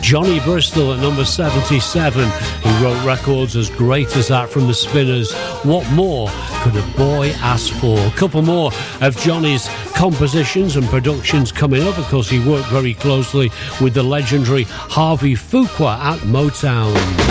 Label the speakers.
Speaker 1: Johnny Bristol at number 77. He wrote records as great as that from the Spinners. What more could a boy ask for? A couple more of Johnny's compositions and productions coming up. Of course, he worked very closely with the legendary Harvey Fuqua at Motown.